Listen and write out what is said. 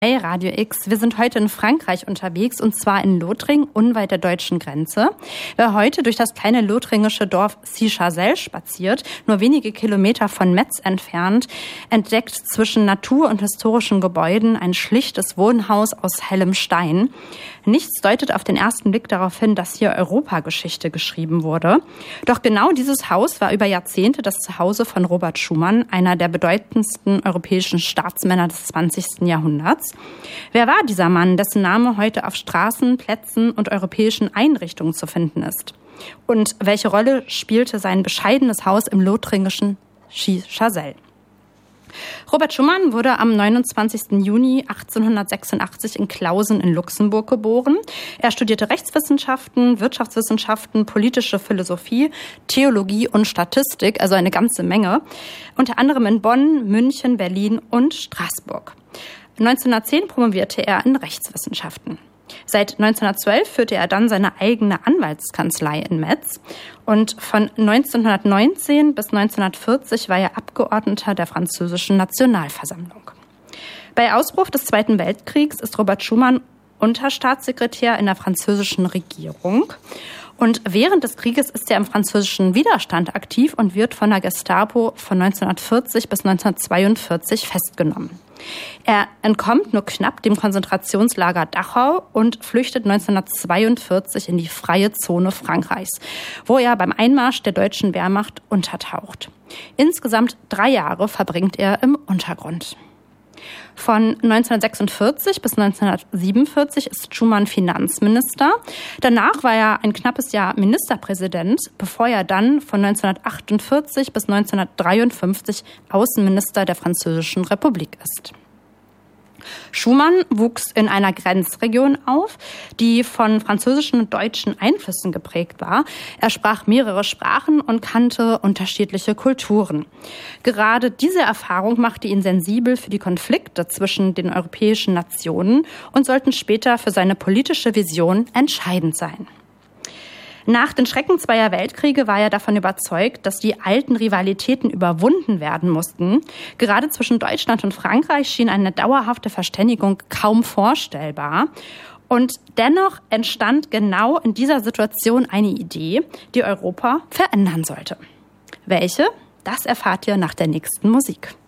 Hey Radio X, wir sind heute in Frankreich unterwegs und zwar in Lothringen, unweit der deutschen Grenze. Wer heute durch das kleine lothringische Dorf Sicharzel spaziert, nur wenige Kilometer von Metz entfernt, entdeckt zwischen Natur und historischen Gebäuden ein schlichtes Wohnhaus aus hellem Stein. Nichts deutet auf den ersten Blick darauf hin, dass hier Europageschichte geschrieben wurde. Doch genau dieses Haus war über Jahrzehnte das Zuhause von Robert Schuman, einer der bedeutendsten europäischen Staatsmänner des 20. Jahrhunderts. Wer war dieser Mann, dessen Name heute auf Straßen, Plätzen und europäischen Einrichtungen zu finden ist? Und welche Rolle spielte sein bescheidenes Haus im lothringischen Sicharzel? Robert Schuman wurde am 29. Juni 1886 in Clausen in Luxemburg geboren. Er studierte Rechtswissenschaften, Wirtschaftswissenschaften, politische Philosophie, Theologie und Statistik, also eine ganze Menge, unter anderem in Bonn, München, Berlin und Straßburg. 1910 promovierte er in Rechtswissenschaften. Seit 1912 führte er dann seine eigene Anwaltskanzlei in Metz und von 1919 bis 1940 war er Abgeordneter der französischen Nationalversammlung. Bei Ausbruch des Zweiten Weltkriegs ist Robert Schuman Unterstaatssekretär in der französischen Regierung. Und während des Krieges ist er im französischen Widerstand aktiv und wird von der Gestapo von 1940 bis 1942 festgenommen. Er entkommt nur knapp dem Konzentrationslager Dachau und flüchtet 1942 in die freie Zone Frankreichs, wo er beim Einmarsch der deutschen Wehrmacht untertaucht. Insgesamt 3 Jahre verbringt er im Untergrund. Von 1946 bis 1947 ist Schuman Finanzminister. Danach war er ein knappes Jahr Ministerpräsident, bevor er dann von 1948 bis 1953 Außenminister der Französischen Republik ist. Schuman wuchs in einer Grenzregion auf, die von französischen und deutschen Einflüssen geprägt war. Er sprach mehrere Sprachen und kannte unterschiedliche Kulturen. Gerade diese Erfahrung machte ihn sensibel für die Konflikte zwischen den europäischen Nationen und sollten später für seine politische Vision entscheidend sein. Nach den Schrecken zweier Weltkriege war er davon überzeugt, dass die alten Rivalitäten überwunden werden mussten. Gerade zwischen Deutschland und Frankreich schien eine dauerhafte Verständigung kaum vorstellbar. Und dennoch entstand genau in dieser Situation eine Idee, die Europa verändern sollte. Welche? Das erfahrt ihr nach der nächsten Musik.